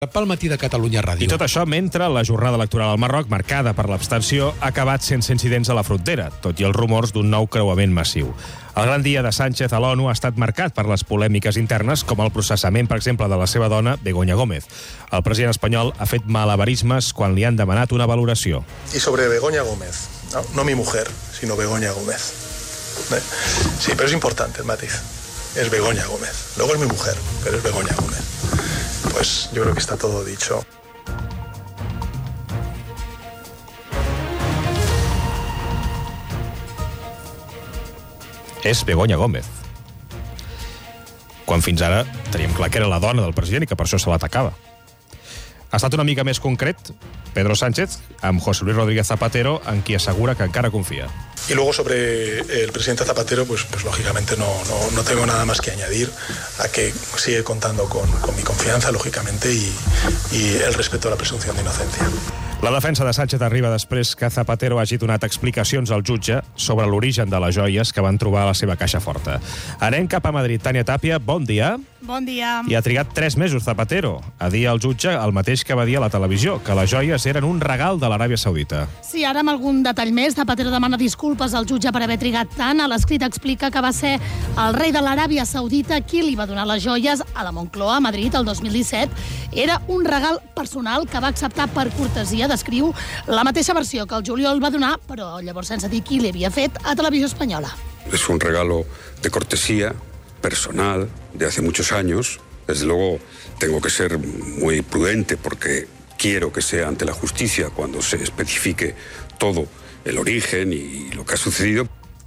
Pel matí de Catalunya Ràdio. I tot això mentre la jornada electoral al Marroc, marcada per l'abstenció, ha acabat sense incidents a la frontera, tot i els rumors d'un nou creuament massiu. El gran dia de Sánchez a l'ONU ha estat marcat per les polèmiques internes, com el processament, per exemple, de la seva dona, Begoña Gómez. El president espanyol ha fet malabarismes quan li han demanat una valoració. Y sobre Begoña Gómez, no mi mujer, sino Begoña Gómez. Sí, pero es importante el matiz. Es Begoña Gómez. Luego es mi mujer, pero es Begoña Gómez. Pues yo creo que está todo dicho. És Begoña Gómez. Quan fins ara teníem clar que era la dona del president i que per això se l'atacava. Ha estat una mica més concret Pedro Sánchez amb José Luis Rodríguez Zapatero, en qui assegura que encara confia. Y luego sobre el presidente Zapatero, pues lógicamente no tengo nada más que añadir a que sigue contando con mi confianza, lógicamente, y el respeto a la presunción de inocencia. La defensa de Sánchez arriba després que Zapatero hagi donat explicacions al jutge sobre l'origen de les joies que van trobar a la seva caixa forta. Anem cap a Madrid. Tània Tàpia, bon dia. Bon dia. I ha trigat 3 mesos Zapatero a dir al jutge el mateix que va dir a la televisió, que les joies eren un regal de l'Aràbia Saudita. Sí, ara amb algun detall més, Zapatero demana disculpes al jutge per haver trigat tant. A l'escrit explica que va ser el rei de l'Aràbia Saudita qui li va donar les joies a la Moncloa, a Madrid, el 2017. Era un regal personal que va acceptar per cortesia, descriu la mateixa versió que el juliol va donar, però llavors sense dir qui li havia fet, a Televisió Espanyola. Es un regalo de cortesía personal de hace muchos años. Desde luego tengo que ser muy prudente porque quiero que sea ante la justicia cuando se especifique todo el origen y lo que ha sucedido.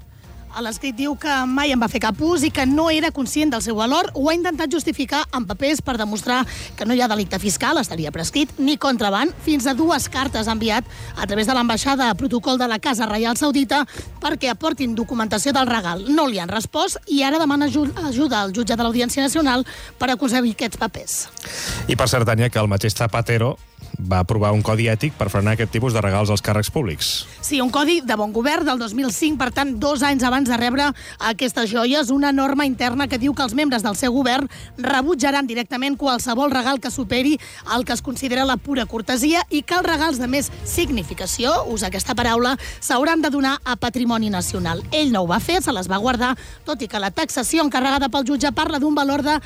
A l'escrit diu que mai en va fer cap ús i que no era conscient del seu valor. Ho ha intentat justificar amb papers per demostrar que no hi ha delicte fiscal, estaria prescrit, ni contraban. Fins a 2 cartes ha enviat a través de l'ambaixada a protocol de la Casa Reial Saudita perquè aportin documentació del regal. No li han respost i ara demana ajuda al jutge de l'Audiència Nacional per aconseguir aquests papers. I per cert, Tània, que el mateix Zapatero va aprovar un codi ètic per frenar aquest tipus de regals als càrrecs públics. Sí, un codi de bon govern del 2005, per tant, 2 anys abans de rebre aquestes joies, una norma interna que diu que els membres del seu govern rebutjaran directament qualsevol regal que superi el que es considera la pura cortesia i que els regals de més significació, usa aquesta paraula, s'hauran de donar a patrimoni nacional. Ell no ho va fer, se les va guardar, tot i que la taxació encarregada pel jutge parla d'un valor de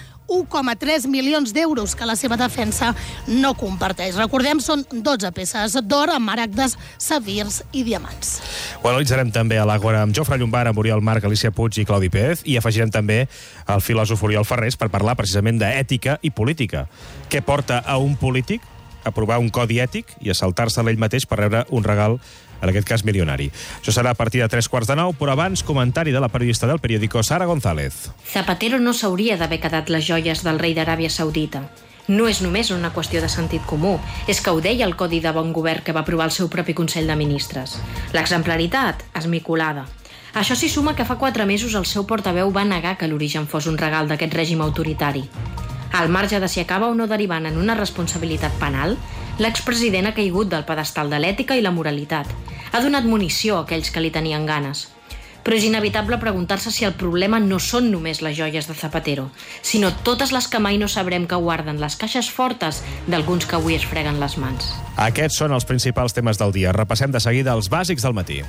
1,3 milions d'euros que la seva defensa no comparteix. Recordem, són 12 peces d'or amb maragdes, safirs i diamants. Ho analitzarem també a l'Àgora amb Jofre Llombart, amb Oriol Marc, Alicia Puig i Claudi Pérez, i afegirem també el filòsof Oriol Ferrés per parlar precisament d'ètica i política. Què porta a un polític a aprovar un codi ètic i a saltar-se-la ell mateix per rebre un regal, en aquest cas milionari? Això serà a partir de 9:15, però abans, comentari de la periodista del periòdico Sara González. Zapatero no s'hauria d'haver quedat les joies del rei d'Aràbia Saudita. No és només una qüestió de sentit comú, és que ho deia el Codi de Bon Govern que va aprovar el seu propi Consell de Ministres. L'exemplaritat, esmicolada. Això s'hi suma que fa 4 mesos el seu portaveu va negar que l'origen fos un regal d'aquest règim autoritari. Al marge de si acaba o no derivant en una responsabilitat penal, l'expresident ha caigut del pedestal de l'ètica i la moralitat. Ha donat munició a aquells que li tenien ganes. Però és inevitable preguntar-se si el problema no són només les joies de Zapatero, sinó totes les que mai no sabrem que guarden les caixes fortes d'alguns que avui es freguen les mans. Aquests són els principals temes del dia. Repassem de seguida els bàsics del matí.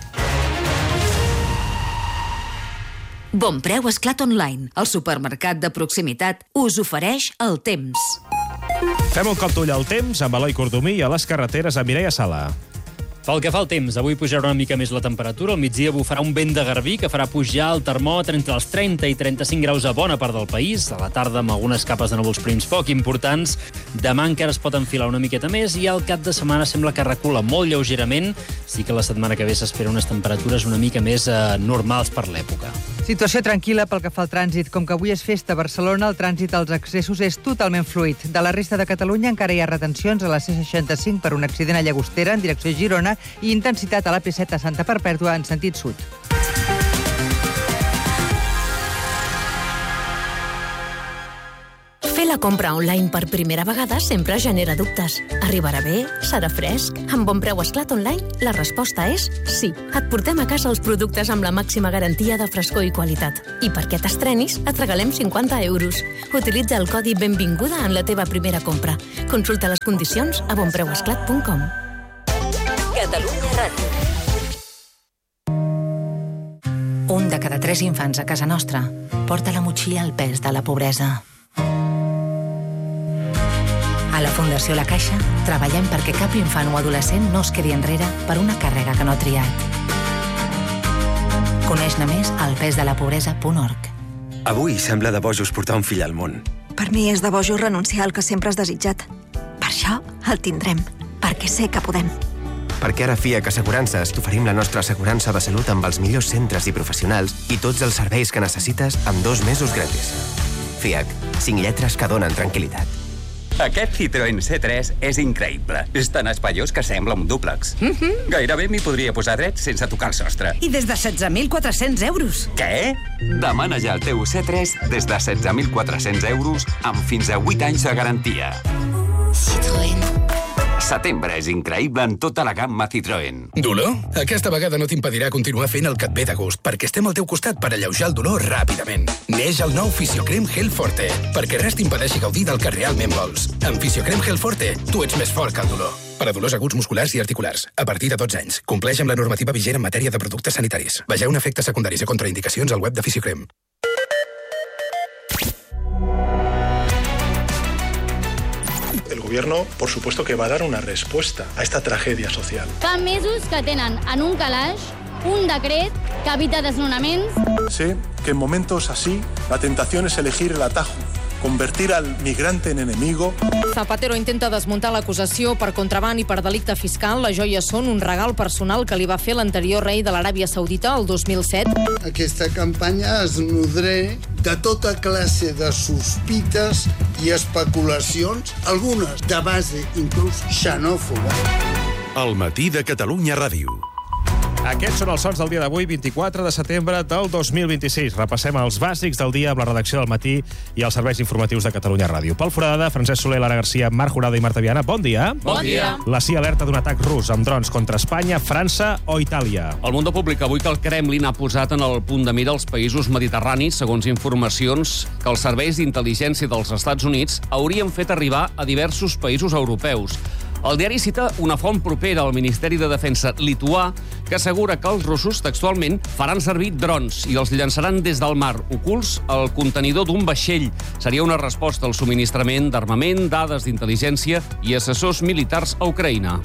Bonpreu Esclat Online, el supermercat de proximitat, us ofereix el temps. Fem un cop d'ull al temps amb Eloi Cordomí i a les carreteres amb Mireia Sala. Pel que fa al temps, avui pujarà una mica més la temperatura. Al migdia bufarà un vent de garbí que farà pujar el termòmetre entre els 30 i 35 graus a bona part del país. A la tarda amb algunes capes de núvols prims poc importants. Demà encara es pot enfilar una miqueta més i al cap de setmana sembla que recula molt lleugerament. Sí que la setmana que ve s'espera unes temperatures una mica més normals per l'època. Situació tranquil·la pel que fa al trànsit. Com que avui és festa a Barcelona, el trànsit als accessos és totalment fluid. De la resta de Catalunya encara hi ha retencions a la C65 per un accident a Llagostera en direcció a Girona i intensitat a la P7 a Santa Perpètua en sentit sud. Fer la compra online per primera vegada sempre genera dubtes. Arribarà bé? Serà fresc? Amb Bon Preu Esclat Online, la resposta és sí. Et portem a casa els productes amb la màxima garantia de frescor i qualitat. I perquè t'estrenis, et regalem 50 euros. Utilitza el codi Benvinguda en la teva primera compra. Consulta les condicions a bonpreuesclat.com. Catalunya Ràdio. 1 de cada 3 infants a casa nostra porta la motxilla al pes de la pobresa. A la Fundació La Caixa treballem perquè cap infant o adolescent no es quedi enrere per una càrrega que no ha triat. Coneix-ne més al pesdelapobresa.org. Avui sembla de bojos portar un fill al món. Per mi és de bojos renunciar al que sempre has desitjat. Per això el tindrem, perquè sé que podem. Perquè ara a FIAC Assegurances t'oferim la nostra assegurança de salut amb els millors centres i professionals i tots els serveis que necessites amb 2 mesos gratis. FIAC, 5 lletres que donen tranquil·litat. Aquest Citroën C3 és increïble. És tan espaiós que sembla un dúplex. Gairebé m'hi podria posar dret sense tocar el sostre. I des de 16.400 euros. Què? Demana ja el teu C3 des de 16.400 euros amb fins a 8 anys de garantia. Citroën. Setembre és increïble en tota la gamma Citroën. Dolor? Aquesta vegada no t'impedirà continuar fent el que et ve de gust, perquè estem al teu costat per alleujar el dolor ràpidament. Neix el nou Fisiocrem Gel Forte, perquè res t'impedeixi gaudir del que realment vols. Amb Fisiocrem Gel Forte, tu ets més fort que el dolor. Per a dolors aguts musculars i articulars, a partir de 12 anys. Compleix amb la normativa vigent en matèria de productes sanitaris. Vegeu efectes secundaris i contraindicacions al web de Fisiocrem. El gobierno, por supuesto, que va a dar una respuesta a esta tragedia social. Fa mesos que tenen en un calaix un decret que evita desnonaments. Sé que en momentos así la tentación es elegir el atajo, convertir al migrante en enemigo. Zapatero intenta desmuntar l'acusació per contraban i per delicte fiscal. Les joies són un regal personal que li va fer l'anterior rei de l'Aràbia Saudita el 2007. Aquesta campanya es nodreix de tota classe de sospites i especulacions, algunes de base inclús xenòfoba. El matí de Catalunya Ràdio. Aquests són els sons del dia d'avui, 24 de setembre del 2026. Repassem els bàsics del dia amb la redacció del matí i els serveis informatius de Catalunya Ràdio. Pel Foradada, Francesc Soler, Lara Garcia, Marc Jurado i Marta Viana. Bon dia. Bon dia. La CIA alerta d'un atac rus amb drons contra Espanya, França o Itàlia. El Mundo Públic avui que el Kremlin ha posat en el punt de mira els països mediterranis, segons informacions que els serveis d'intel·ligència dels Estats Units haurien fet arribar a diversos països europeus. El diari cita una font propera al Ministeri de Defensa lituà que assegura que els russos, textualment, faran servir drons i els llançaran des del mar, ocults al contenidor d'un vaixell. Seria una resposta al subministrament d'armament, dades d'intel·ligència i assessors militars a Ucraïna.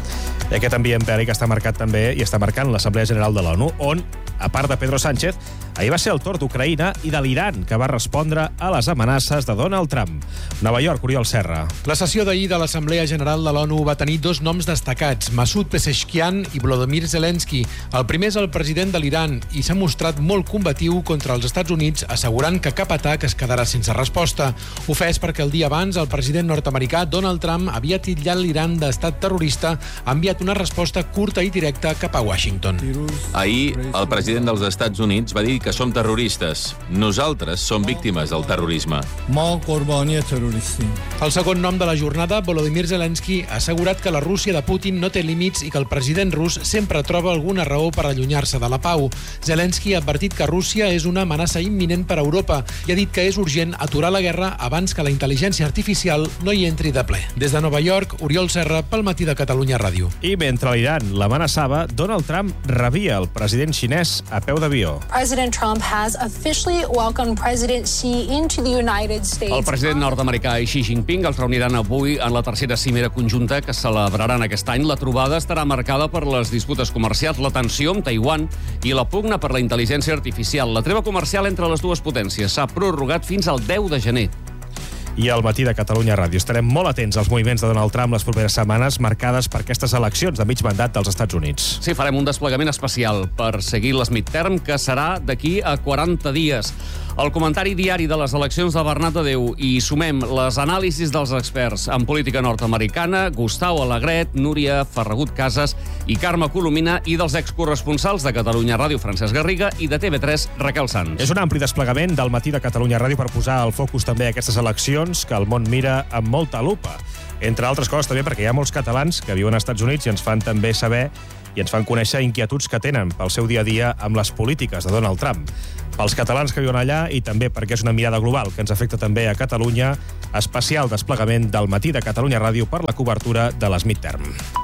I aquest ambient bèl·lic està marcat també i està marcant l'Assemblea General de l'ONU, on, a part de Pedro Sánchez, ahir va ser el torn d'Ucraïna i de l'Iran, que va respondre a les amenaces de Donald Trump. Nova York, Oriol Serra. La sessió d'ahir de l'Assemblea General de l'ONU va tenir 2 noms destacats, Masoud Pezeshkian i Volodymyr Zelensky. El primer és el president de l'Iran i s'ha mostrat molt combatiu contra els Estats Units, assegurant que cap atac es quedarà sense resposta. Ho fes perquè el dia abans el president nord-americà Donald Trump havia titllat l'Iran d'estat terrorista, ha enviat una resposta curta i directa cap a Washington. Ahir, el president dels Estats Units va dir que som terroristes. Nosaltres som víctimes del terrorisme. El segon nom de la jornada, Volodymyr Zelensky, ha assegurat que la Rússia de Putin no té límits i que el president rus sempre troba alguna raó per allunyar-se de la pau. Zelensky ha advertit que Rússia és una amenaça imminent per a Europa i ha dit que és urgent aturar la guerra abans que la intel·ligència artificial no hi entri de ple. Des de Nova York, Oriol Serra, pel matí de Catalunya Ràdio. I mentre l'Iran l'amenaçava, Donald Trump rebia el president xinès a peu d'avió. President Trump has officially welcomed President Xi into the United States. El president nord-americà i Xi Jinping els reuniran avui en la tercera cimera conjunta que celebraran aquest any. La trobada estarà marcada per les disputes comercials, la tensió amb Taiwan i la pugna per la intel·ligència artificial. La treva comercial entre les dues potències s'ha prorrogat fins al 10 de gener. I al matí de Catalunya Ràdio estarem molt atents als moviments de Donald Trump les properes setmanes marcades per aquestes eleccions de mig mandat dels Estats Units. Sí, farem un desplegament especial per seguir les midterm, que serà d'aquí a 40 dies. El comentari diari de les eleccions de Bernat de Déu i sumem les anàlisis dels experts en política nord-americana, Gustau Alegret, Núria Ferragut Casas i Carme Colomina, i dels excorresponsals de Catalunya Ràdio, Francesc Garriga, i de TV3, Raquel Sans. És un ampli desplegament del matí de Catalunya Ràdio per posar el focus també a aquestes eleccions que el món mira amb molta lupa. Entre altres coses també perquè hi ha molts catalans que viuen als Estats Units i ens fan també saber i ens fan conèixer inquietuds que tenen pel seu dia a dia amb les polítiques de Donald Trump. Pels catalans que viuen allà i també perquè és una mirada global que ens afecta també a Catalunya, especial desplegament del matí de Catalunya Ràdio per la cobertura de les midterm.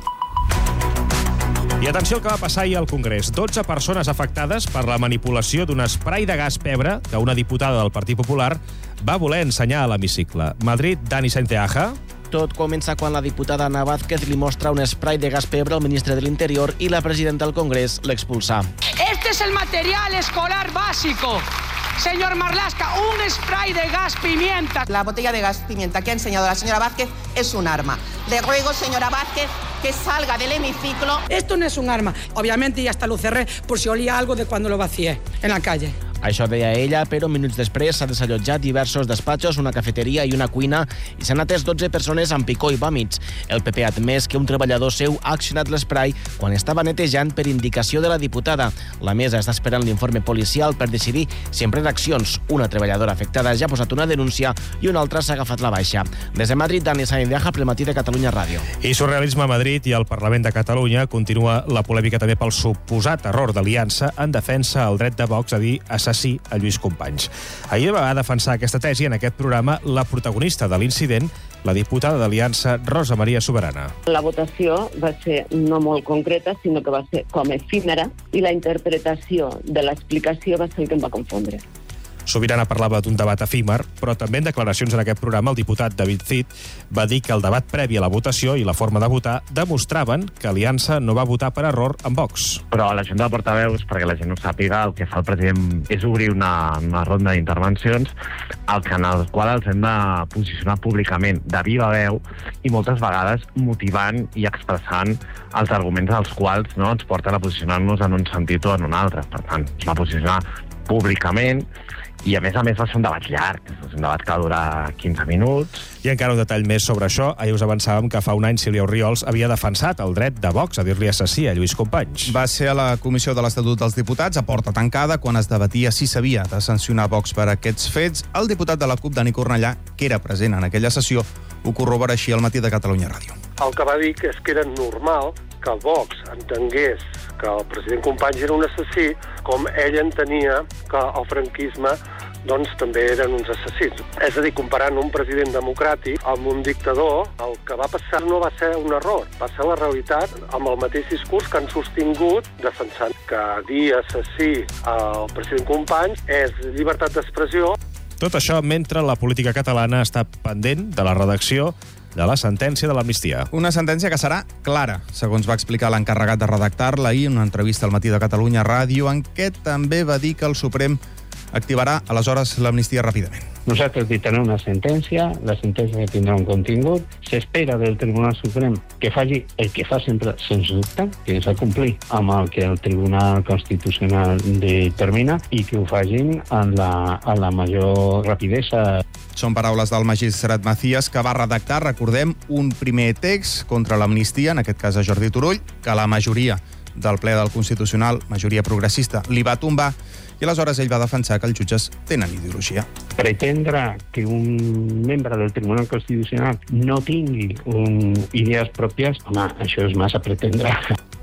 I atenció al que va passar ahir al Congrés. 12 persones afectades per la manipulació d'un spray de gas pebre que una diputada del Partit Popular va voler ensenyar a l'hemicicle. Madrid, Dani Santeaja. Tot comença quan la diputada Ana Vázquez li mostra un spray de gas pebre al ministre de l'Interior i la presidenta del Congrés l'expulsa. Este es el material escolar básico. Señor Marlaska, un spray de gas pimienta. La botella de gas pimienta que ha enseñado la señora Vázquez es un arma. Le ruego, señora Vázquez, que salga del hemiciclo. Esto no es un arma. Obviamente ya hasta lo cerré por si olía algo de cuando lo vacié en la calle. Això deia ella, però minuts després s'ha desallotjat diversos despatxos, una cafeteria i una cuina i s'han atès 12 persones amb picor i vòmits. El PP ha admès que un treballador seu ha accionat l'esprai quan estava netejant per indicació de la diputada. La mesa està esperant l'informe policial per decidir si emprèn accions. Una treballadora afectada ja ha posat una denúncia i una altra s'ha agafat la baixa. Des de Madrid, Dani Sandeja, pel matí de Catalunya Ràdio. I surrealisme a Madrid i al Parlament de Catalunya continua la polèmica també pel suposat error d'Aliança en defensa al dret de Vox a dir assassí a Lluís Companys. Ahir va defensar aquesta tesi en aquest programa la protagonista de l'incident, la diputada d'Aliança, Rosa Maria Soberana. La votació va ser no molt concreta, sinó que va ser com efímera, i la interpretació de l'explicació va ser el que em va confondre. Soberana parlava d'un debat efímer, però també en declaracions en aquest programa el diputat David Cid va dir que el debat previ a la votació i la forma de votar demostraven que Aliança no va votar per error amb Vox. Però a la Junta de Portaveus, perquè la gent ho sàpiga, el que fa el president és obrir una ronda d'intervencions en el qual els hem de posicionar públicament, de viva veu, i moltes vegades motivant i expressant els arguments als quals ens porten a posicionar-nos en un sentit o en un altre. Per tant, es va posicionar públicament i a més va ser un debat llarg, és un debat que va durar 15 minuts. I encara un detall més sobre això, ahir us avançàvem que fa un any Sílvia Orriols havia defensat el dret de Vox a dir-li assassí a Lluís Companys. Va ser a la Comissió de l'Estatut dels Diputats, a porta tancada, quan es debatia si s'havia de sancionar Vox per aquests fets. El diputat de la CUP, Dani Cornellà, que era present en aquella sessió, ho corrobora així al matí de Catalunya Ràdio. El que va dir és que era normal que Vox entengués que el president Companys era un assassí, com ell entenia que el franquisme també eren uns assassins. És a dir, comparant un president democràtic amb un dictador, el que va passar no va ser un error, va ser la realitat amb el mateix discurs que han sostingut defensant que dir assassí al president Companys és llibertat d'expressió. Tot això mentre la política catalana està pendent de la redacció de la sentència de l'amnistia. Una sentència que serà clara, segons va explicar l'encarregat de redactar-la ahir en una entrevista al matí de Catalunya Ràdio, en què també va dir que el Suprem activarà aleshores l'amnistia ràpidament. Nosaltres dictarem una sentència, la sentència que tindrà un contingut, s'espera del Tribunal Suprem que faci el que fa sempre, sens dubte, que és complir amb el que el Tribunal Constitucional determina i que ho facin amb la major rapidesa. Són paraules del magistrat Macías, que va redactar, recordem, un primer text contra l'amnistia, en aquest cas a Jordi Turull, que la majoria del ple del Constitucional, majoria progressista, li va tombar, i aleshores ell va defensar que els jutges tenen ideologia. Pretendre que un membre del Tribunal Constitucional no tingui idees pròpies, home, això és massa pretendre.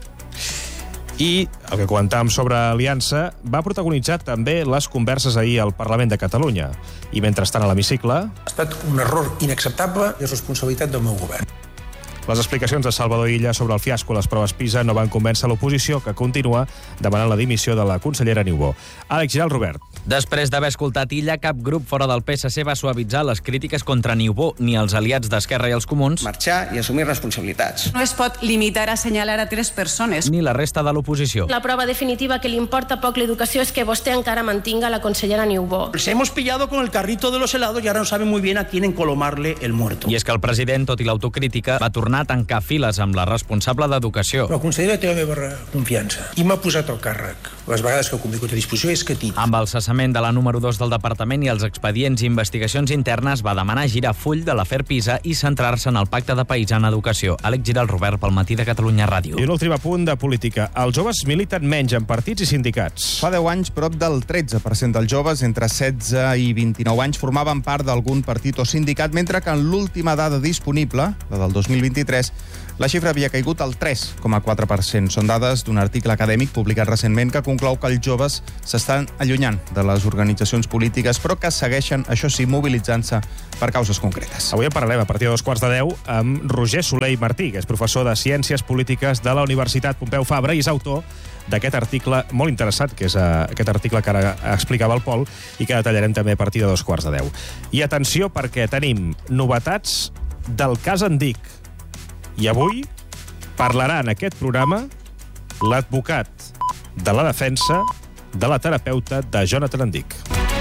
I el que comentàvem sobre Aliança va protagonitzar també les converses ahir al Parlament de Catalunya. I mentrestant a l'hemicicle... Ha estat un error inacceptable i és responsabilitat del meu govern. Les explicacions de Salvador Illa sobre el fiasco a les proves PISA no van convèncer l'oposició, que continua demanant la dimissió de la consellera Niubó. Àlex Giral, Robert. Després d'haver escoltat Illa, cap grup fora del PSC va suavitzar les crítiques contra Niubó ni els aliats d'Esquerra i els Comuns. Marxar i assumir responsabilitats. No es pot limitar a assenyalar a 3 persones. Ni la resta de l'oposició. La prova definitiva que li importa poc l'educació és que vostè encara mantinga la consellera Niubó. Les hemos pillado con el carrito de los helados y ahora no saben muy bien a quién encolomarle el muerto. I és que el president, tot i l'autocrítica, va tornar a tancar files amb la responsable d'Educació. Però la consellera té la meva confiança i m'ha posat al càrrec. Les vegades que ha convingut a disposició és que amb el cessament cessament de la número 2 del departament i els expedients i investigacions internes, va demanar girar full de l'afer PISA i centrar-se en el pacte de país en educació. Àlex Giral, Robert, pel Matí de Catalunya Ràdio. I un últim apunt de política. Els joves militen menys en partits i sindicats. Fa 10 anys, prop del 13% dels joves entre 16 i 29 anys formaven part d'algun partit o sindicat, mentre que en l'última dada disponible, la del 2023, la xifra havia caigut al 3,4%. Són dades d'un article acadèmic publicat recentment que conclou que els joves s'estan allunyant de les organitzacions polítiques, però que segueixen, això sí, mobilitzant-se per causes concretes. Avui en parlarem a partir de 2:15 amb Roger Soler i Martí, que és professor de Ciències Polítiques de la Universitat Pompeu Fabra i és autor d'aquest article molt interessant, que és aquest article que ara explicava el Pol i que detallarem també a partir de 2:15. I atenció, perquè tenim novetats del cas Andic. I avui parlarà en aquest programa l'advocat de la defensa de la terapeuta de Jonathan Andic.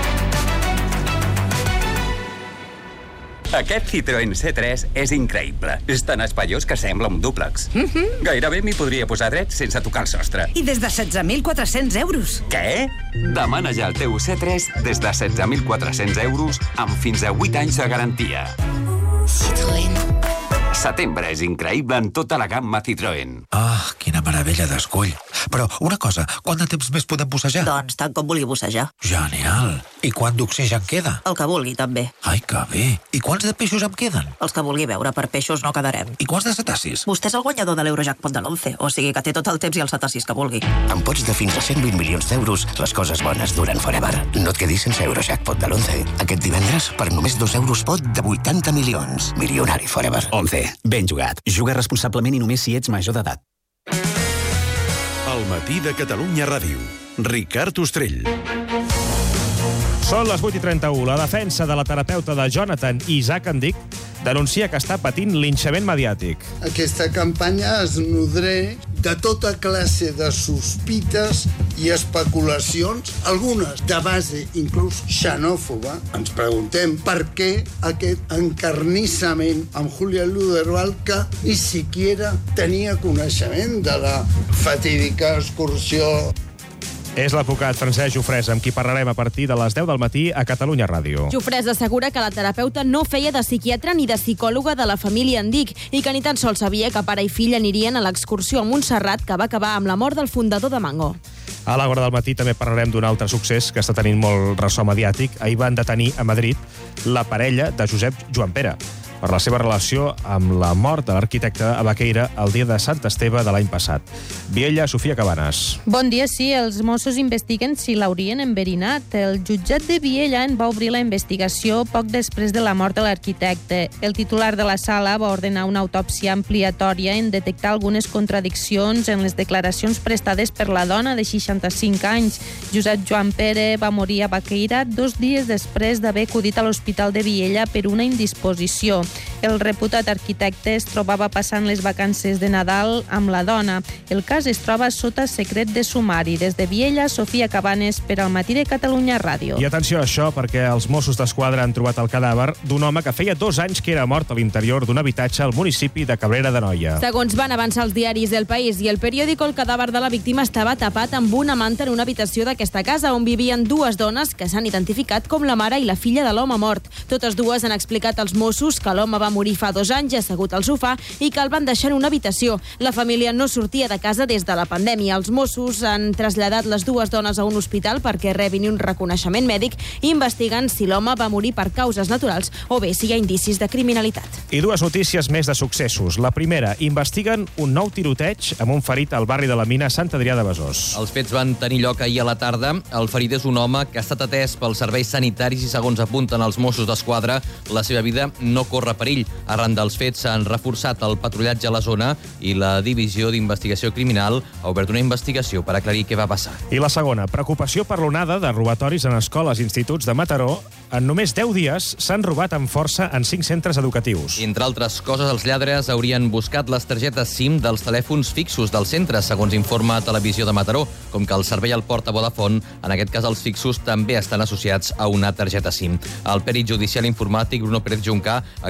Aquest Citroën C3 és increïble. És tan espaiós que sembla un dúplex. Gairebé m'hi podria posar dret sense tocar el sostre. I des de 16.400 euros. Què? Demana ja el teu C3 des de 16.400 euros amb fins a 8 anys de garantia. Citroën. Setembre és increïble en tota la gamma Citroën. Ah, quina meravella d'escull. Però una cosa, quant de temps més podem bussejar? Doncs tant com vulgui bussejar. Genial. I quant d'oxigen queda? El que vulgui, també. Ai, que bé. I quants de peixos em queden? Els que vulgui veure, per peixos no quedarem. I quants de cetacis? Vostè és el guanyador de l'Eurojackpot de l'11, o sigui que té tot el temps i els cetacis que vulgui. Amb pots de fins a 120 milions d'euros, les coses bones duren forever. No et quedis sense Eurojackpot de l'11. Aquest divendres, per només 2 euros pot de 80 milions. Milionari forever. 11. Ben jugat. Juga responsablement i només si ets major d'edat. El Matí de Catalunya Ràdio. Ricard Ostrell. Són les 8:31. La defensa de la terapeuta de Jonathan, Isaac Andic, denuncia que està patint linxament mediàtic. Aquesta campanya es nodreix de tota classe de sospites i especulacions, algunes de base inclús xenòfoba. Ens preguntem per què aquest encarnissament amb Julián Luderval, que ni siquiera tenia coneixement de la fatídica excursió. És l'advocat Francesc Jofrès, amb qui parlarem a partir de les 10 del matí a Catalunya Ràdio. Jofrès assegura que la terapeuta no feia de psiquiatra ni de psicòloga de la família Andic i que ni tan sols sabia que pare i fill anirien a l'excursió a Montserrat, que va acabar amb la mort del fundador de Mango. A l'hora del matí també parlarem d'un altre succés que està tenint molt ressò mediàtic. Ahir van detenir a Madrid la parella de Josep Joan Pere per la seva relació amb la mort de l'arquitecte a Baqueira el dia de Sant Esteve de l'any passat. Viella, Sofia Cabanes. Bon dia, sí. Els Mossos investiguen si l'haurien enverinat. El jutjat de Viella en va obrir la investigació poc després de la mort de l'arquitecte. El titular de la sala va ordenar una autòpsia ampliatòria en detectar algunes contradiccions en les declaracions prestades per la dona de 65 anys. Josep Joan Pere va morir a Baqueira 2 dies després d'haver acudit a l'Hospital de Viella per una indisposició. El reputat arquitecte es trobava passant les vacances de Nadal amb la dona. El cas es troba sota secret de sumari. Des de Viella, Sofia Cabanes per al Matí de Catalunya Ràdio. I atenció a això, perquè els Mossos d'Esquadra han trobat el cadàver d'un home que feia 2 anys que era mort a l'interior d'un habitatge al municipi de Cabrera d'Anoia. Segons van avançar els diaris El País i El Periódico, el cadàver de la víctima estava tapat amb una manta en una habitació d'aquesta casa on vivien 2 dones que s'han identificat com la mare i la filla de l'home mort. Totes dues han explicat als Mossos que l'home va morir fa 2 anys assegut al sofà i que el van deixar en una habitació. La família no sortia de casa des de la pandèmia. Els Mossos han traslladat les 2 dones a un hospital perquè rebin un reconeixement mèdic i investiguen si l'home va morir per causes naturals o bé si hi ha indicis de criminalitat. I 2 notícies més de successos. La primera, investiguen un nou tiroteig amb un ferit al barri de la Mina, Sant Adrià de Besòs. Els fets van tenir lloc ahir a la tarda. El ferit és un home que ha estat atès pels serveis sanitaris i, segons apunten els Mossos d'Esquadra, la seva vida no corre perill. Arran dels fets s'han reforçat el patrullatge a la zona i la Divisió d'Investigació Criminal ha obert una investigació per aclarir què va passar. I la segona, preocupació per l'onada de robatoris en escoles i instituts de Mataró. En només 10 dies s'han robat amb força en 5 centres educatius. Entre altres coses, els lladres haurien buscat les targetes SIM dels telèfons fixos dels centres, segons informa Televisió de Mataró, com que el servei al porta Vodafone, en aquest cas els fixos, també estan associats a una targeta SIM. El perit judicial informàtic Bruno Pérez Juncà explica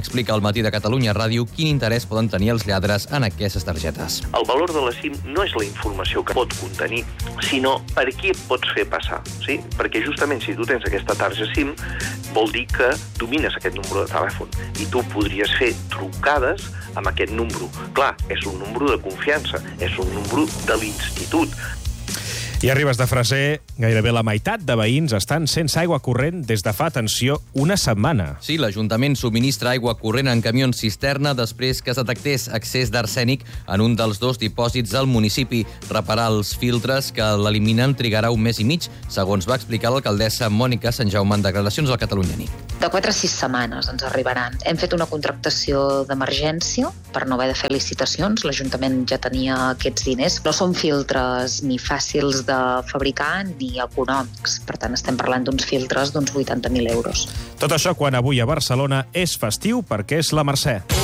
explica al Matí de Catalunya Ràdio quin interès poden tenir els lladres en aquestes targetes. El valor de la SIM no és la informació que pot contenir, sinó per qui et pots fer passar. Sí? Perquè justament si tu tens aquesta targeta SIM vol dir que domines aquest número de telèfon i tu podries fer trucades amb aquest número. Clar, és un número de confiança, és un número de l'institut. I a Ribes de Freser, gairebé la meitat de veïns estan sense aigua corrent des de fa, atenció, una setmana. Sí, l'Ajuntament subministra aigua corrent en camions cisterna després que es detectés excés d'arsènic en un dels 2 dipòsits al municipi. Reparar els filtres que l'eliminen trigarà un mes i mig, segons va explicar l'alcaldessa Mònica Sant Jaume en declaracions al Catalunya Nit. De 4 a 6 setmanes ens arribaran. Hem fet una contractació d'emergència per no haver de fer licitacions. L'Ajuntament ja tenia aquests diners. No són filtres ni fàcils de fabricar ni econòmics. Per tant, estem parlant d'uns filtres d'uns 80.000 euros. Tot això quan avui a Barcelona és festiu perquè és la Mercè.